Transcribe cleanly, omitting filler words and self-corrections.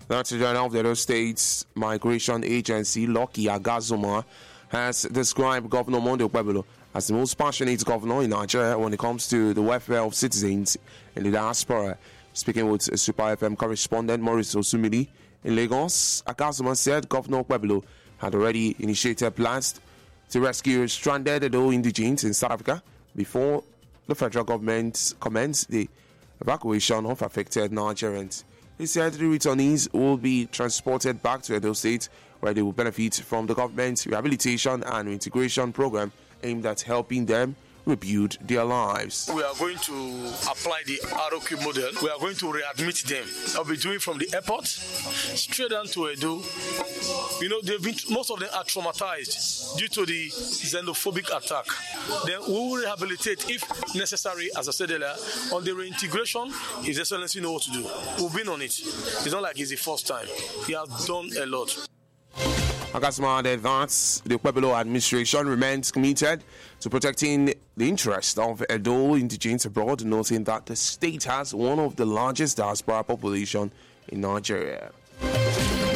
That's the General of the Edo State's Migration Agency, Lucky Agazuma, has described Governor Monday Okpebholo as the most passionate governor in Nigeria when it comes to the welfare of citizens in the diaspora. Speaking with Super FM correspondent Maurice Osumili in Lagos, Agazuma said Governor Okpebholo had already initiated plans to rescue stranded Edo indigenes in South Africa before the federal government commenced the evacuation of affected Nigerians. He said the returnees will be transported back to Edo State, where they will benefit from the government's rehabilitation and integration program aimed at helping them rebuild their lives. We are going to apply the ROQ model. We are going to readmit them. I'll be doing from the airport straight down to Edo. You know, most of them are traumatized due to the xenophobic attack. Then we will rehabilitate, if necessary, as I said earlier, on the reintegration. His Excellency knows what to do. We've been on it. It's not like it's the first time. He has done a lot. Agazuma added that the Okpebholo administration remains committed to protecting the interest of Edo indigenes abroad, noting that the state has one of the largest diaspora population in Nigeria.